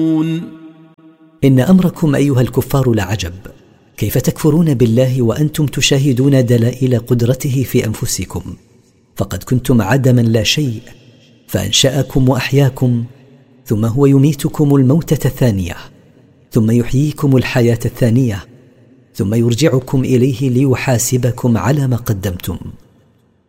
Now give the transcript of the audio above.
إن أمركم أيها الكفار لعجب، كيف تكفرون بالله وأنتم تشاهدون دلائل قدرته في أنفسكم؟ فقد كنتم عدما لا شيء فأنشأكم وأحياكم، ثم هو يميتكم الموتة الثانية، ثم يحييكم الحياة الثانية، ثم يرجعكم إليه ليحاسبكم على ما قدمتم.